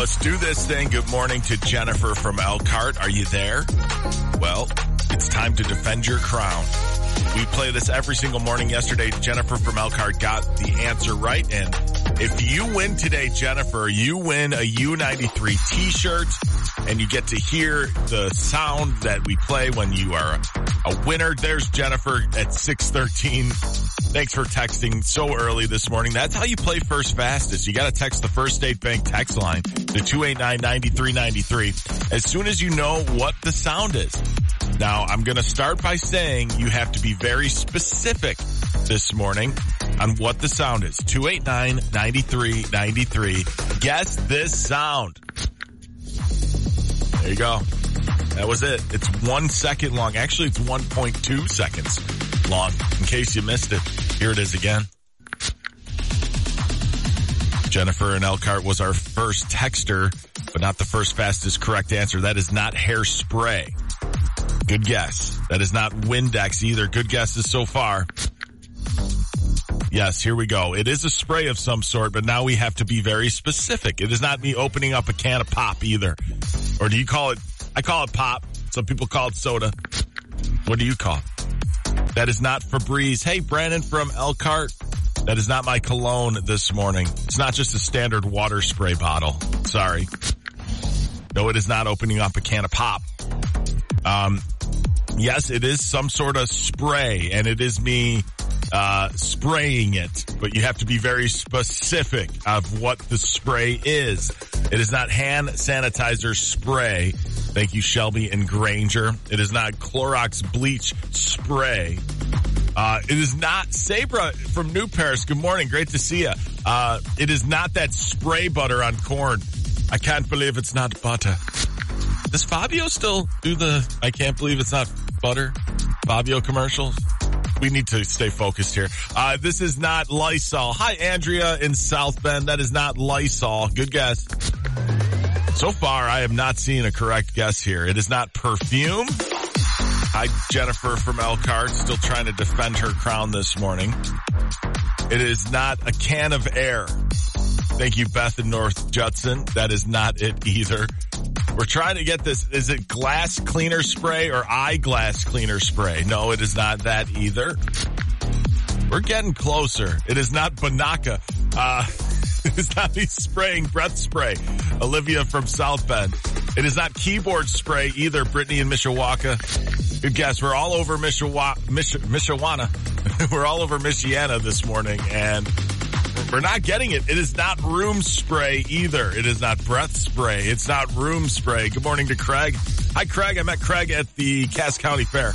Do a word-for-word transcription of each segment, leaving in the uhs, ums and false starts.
Let's do this thing. Good morning to Jennifer from Elkhart. Are you there? Well, it's time to defend your crown. We play this every single morning. Yesterday, Jennifer from Elkhart got the answer right. And if you win today, Jennifer, you win a U ninety-three t-shirt. And you get to hear the sound that we play when you are a winner. There's Jennifer at six thirteen. Thanks for texting so early this morning. That's how you play First Fastest. You got to text the First State Bank text line to two eight nine, nine three nine three as soon as you know what the sound is. Now, I'm going to start by saying you have to be very specific this morning on what the sound is. two eight nine, nine three nine three. Guess this sound. There you go. That was it. It's one second long. Actually, it's one point two seconds long. In case you missed it, here it is again. Jennifer in Elkhart was our first texter, but not the first fastest correct answer. That is not hairspray. Good guess. That is not Windex either. Good guesses so far. Yes, here we go. It is a spray of some sort, but now we have to be very specific. It is not me opening up a can of pop either. Or do you call it, I call it pop. Some people call it soda. What do you call it? That is not Febreze. Hey, Brandon from Elkhart. That is not my cologne this morning. It's not just a standard water spray bottle. Sorry. No, it is not opening up a can of pop. Um, yes, it is some sort of spray, and it is me uh spraying it, but you have to be very specific of what the spray is. It is not hand sanitizer spray. Thank you, Shelby and Granger. It is not Clorox bleach spray. Uh it is not Sabra from New Paris. Good morning. Great to see you. Uh it is not that spray butter on corn. I can't believe it's not butter. Does Fabio still do the I can't believe it's not butter Fabio commercials? We need to stay focused here. Uh, this is not Lysol. Hi, Andrea in South Bend. That is not Lysol. Good guess. So far, I have not seen a correct guess here. It is not perfume. Hi, Jennifer from Elkhart, still trying to defend her crown this morning. It is not a can of air. Thank you, Beth in North Judson. That is not it either. We're trying to get this. Is it glass cleaner spray or eyeglass cleaner spray? No, it is not that either. We're getting closer. It is not Banaka. Uh, it is not me spraying breath spray. Olivia from South Bend. It is not keyboard spray either. Brittany in Mishawaka. Good guess. We're all over Mishawa- Mish- Mishawana. We're all over Michiana this morning, and we're not getting it. It is not room spray either. It is not breath spray. It's not room spray. Good morning to Craig. Hi, Craig. I met Craig at the Cass County Fair.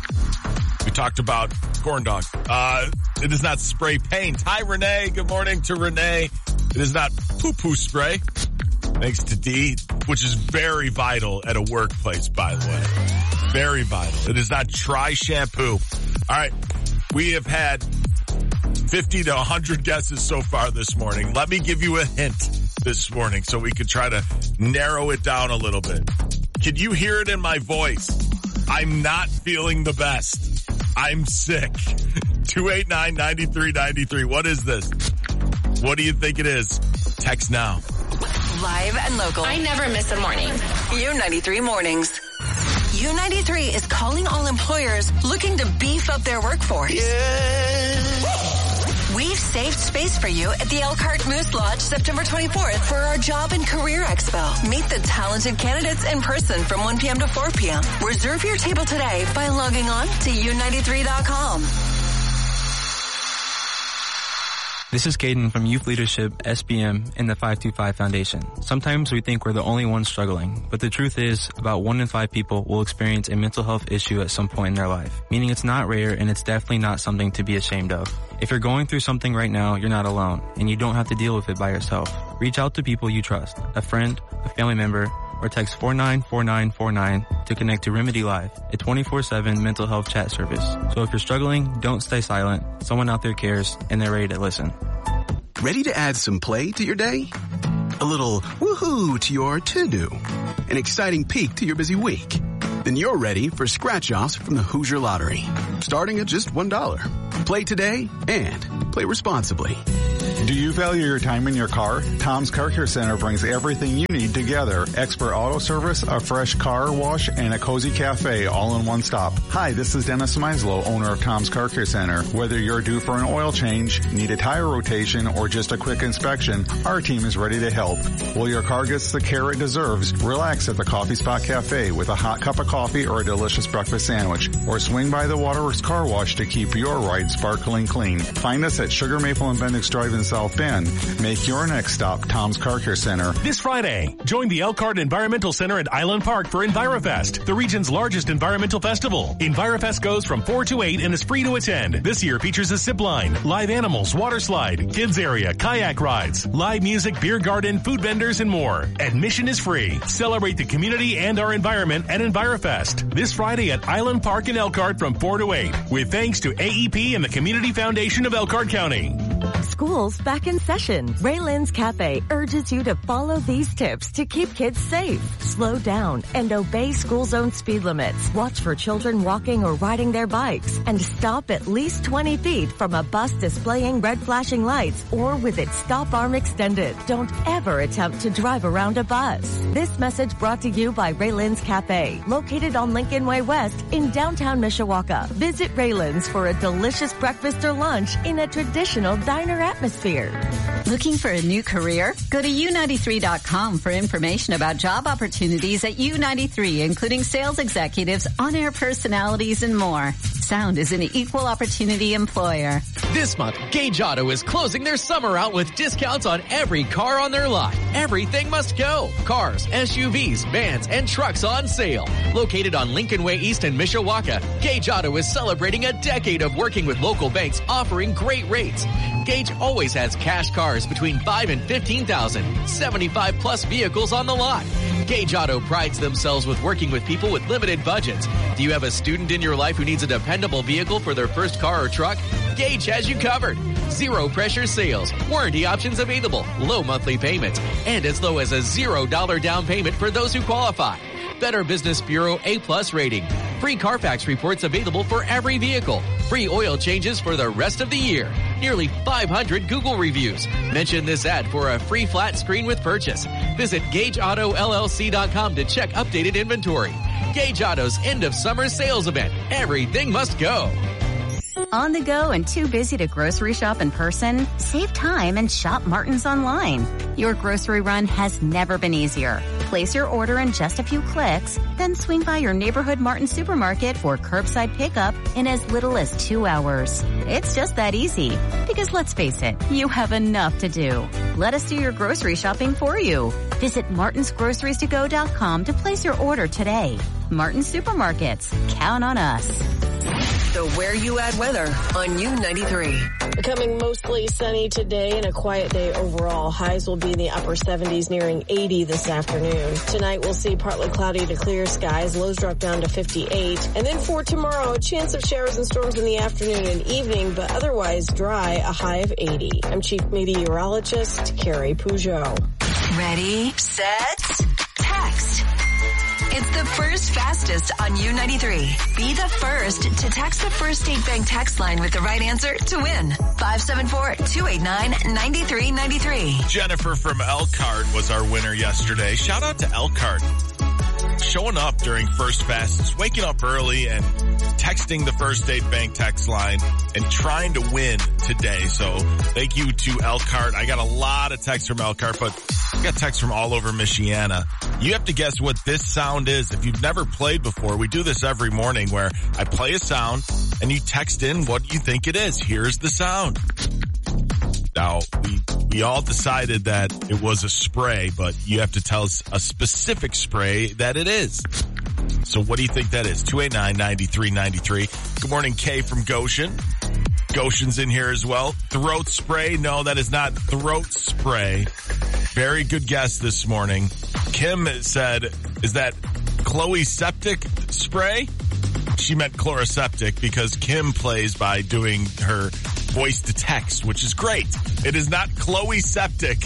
We talked about corn dog. Uh, it is not spray paint. Hi, Renee. Good morning to Renee. It is not poo-poo spray. Thanks to D, which is very vital at a workplace, by the way. Very vital. It is not Try shampoo. All right. We have had fifty to one hundred guesses so far this morning. Let me give you a hint this morning so we could try to narrow it down a little bit. Can you hear it in my voice? I'm not feeling the best. I'm sick. two eight nine, nine three nine three. What is this? What do you think it is? Text now. Live and local. I never miss a morning. U ninety-three mornings. U ninety-three is calling all employers looking to beef up their workforce. Yeah. We've saved space for you at the Elkhart Moose Lodge September twenty-fourth for our Job and Career Expo. Meet the talented candidates in person from one p.m. to four p.m. Reserve your table today by logging on to U ninety-three dot com. This is Caden from Youth Leadership, S B M, and the five two five Foundation. Sometimes we think we're the only ones struggling, but the truth is about one in five people will experience a mental health issue at some point in their life, meaning it's not rare and it's definitely not something to be ashamed of. If you're going through something right now, you're not alone, and you don't have to deal with it by yourself. Reach out to people you trust, a friend, a family member, or text four nine four nine four nine to connect to Remedy Live, a twenty-four seven mental health chat service. So if you're struggling, don't stay silent. Someone out there cares, and they're ready to listen. Ready to add some play to your day? A little woohoo to your to-do? An exciting peek to your busy week? Then you're ready for scratch-offs from the Hoosier Lottery, starting at just one dollar. Play today and play responsibly. Do you value your time in your car? Tom's Car Care Center brings everything you need together. Expert auto service, a fresh car wash, and a cozy cafe all in one stop. Hi, this is Dennis Meislow, owner of Tom's Car Care Center. Whether you're due for an oil change, need a tire rotation, or just a quick inspection, our team is ready to help. While your car gets the care it deserves, relax at the Coffee Spot Cafe with a hot cup of coffee or a delicious breakfast sandwich. Or swing by the Waterworks Car Wash to keep your ride sparkling clean. Find us at Sugar Maple and Bendix Drive in South Bend. Make your next stop Tom's Car Care Center. This Friday, join the Elkhart Environmental Center at Island Park for EnviroFest, the region's largest environmental festival. EnviroFest goes from four to eight and is free to attend. This year features a zip line, live animals, water slide, kids area, kayak rides, live music, beer garden, food vendors, and more. Admission is free. Celebrate the community and our environment at EnviroFest this Friday at Island Park in Elkhart from four to eight, with thanks to A E P and the Community Foundation of Elkhart County. School's back in session. Raylan's Cafe urges you to follow these tips to keep kids safe. Slow down and obey school zone speed limits. Watch for children walking or riding their bikes. And stop at least twenty feet from a bus displaying red flashing lights or with its stop arm extended. Don't ever attempt to drive around a bus. This message brought to you by Raylan's Cafe, located on Lincoln Way West in downtown Mishawaka. Visit Raylan's for a delicious breakfast or lunch in a traditional diner atmosphere. Looking for a new career? Go to U ninety-three dot com for information about job opportunities at U ninety-three, including sales executives, on-air personalities, and more. Sound is an equal opportunity employer. This month, Gage Auto is closing their summer out with discounts on every car on their lot. Everything must go. Cars, S U Vs, vans, and trucks on sale. Located on Lincoln Way East in Mishawaka, Gage Auto is celebrating a decade of working with local banks offering great rates. Gage always has cash cars between five and fifteen thousand, seventy-five plus vehicles on the lot. Gage Auto prides themselves with working with people with limited budgets. Do you have a student in your life who needs a dependable vehicle for their first car or truck? Gage has you covered. Zero pressure sales, warranty options available, low monthly payments, and as low as a zero dollar down payment for those who qualify. Better Business Bureau A-plus rating. Free Carfax reports available for every vehicle. Free oil changes for the rest of the year. Nearly five hundred Google reviews. Mention this ad for a free flat screen with purchase. Visit Gage Auto L L C dot com to check updated inventory. Gage Auto's end of summer sales event. Everything must go. On the go and too busy to grocery shop in person? Save time and shop Martin's online. Your grocery run has never been easier. Place your order in just a few clicks, then swing by your neighborhood Martin supermarket for curbside pickup in as little as two hours. It's just that easy. Because let's face it, you have enough to do. Let us do your grocery shopping for you. Visit martins groceries to go dot com to place your order today. Martin's Supermarkets. Count on us. The Where You At weather on U ninety-three. Becoming mostly sunny today and a quiet day overall. Highs will be in the upper seventies, nearing eighty this afternoon. Tonight we'll see partly cloudy to clear skies. Lows drop down to fifty-eight. And then for tomorrow, a chance of showers and storms in the afternoon and evening, but otherwise dry, a high of eighty. I'm Chief Meteorologist Carrie Peugeot. Ready, set, text. It's the first fastest on U ninety-three. Be the first to text the First State Bank text line with the right answer to win. five seven four, two eight nine, nine three nine three. Jennifer from Elkhart was our winner yesterday. Shout out to Elkhart. Showing up during First Fastest, waking up early and texting the First State Bank text line and trying to win today. So thank you to Elkhart. I got a lot of texts from Elkhart, but I got texts from all over Michiana. You have to guess what this sound is. If you've never played before, we do this every morning where I play a sound and you text in what you think it is. Here's the sound. Now, we, we all decided that it was a spray, but you have to tell us a specific spray that it is. So what do you think that is? two eight nine, nine three nine three. Good morning, Kay from Goshen. Goshen's in here as well. Throat spray? No, that is not throat spray. Very good guess this morning. Kim said, is that Chloe septic spray? She meant chloroseptic because Kim plays by doing her voice to text, which is great. It is not Chloe septic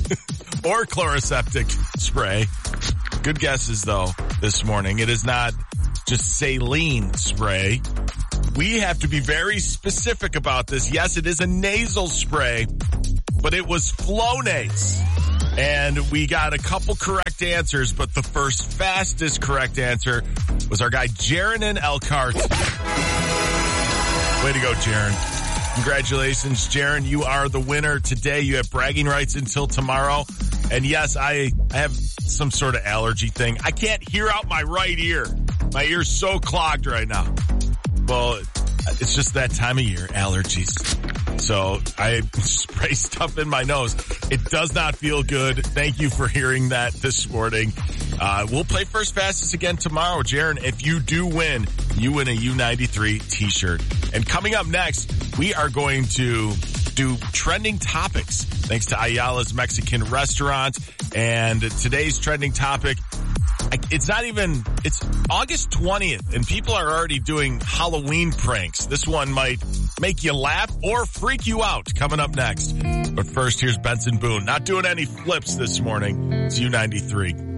or chloroseptic spray. Good guesses though this morning. It is not just saline spray. We have to be very specific about this. Yes, it is a nasal spray. but it was Flonase. And we got a couple correct answers, but the first fastest correct answer was our guy Jaron in Elkhart. Way to go, Jaron. Congratulations, Jaron. You are the winner today. You have bragging rights until tomorrow. And yes, I, I have some sort of allergy thing. I can't hear out my right ear. My ear's so clogged right now. Well, it's just that time of year, allergies. So I spray stuff in my nose. It does not feel good. Thank you for hearing that this morning. Uh, we'll play First Fastest again tomorrow. Jaron, if you do win, you win a U ninety-three t-shirt. And coming up next, we are going to do trending topics thanks to Ayala's Mexican Restaurant. And today's trending topic, it's not even, it's August twentieth, and people are already doing Halloween pranks. This one might make you laugh or freak you out. Coming up next. But first, here's Benson Boone. Not doing any flips this morning. It's U ninety-three.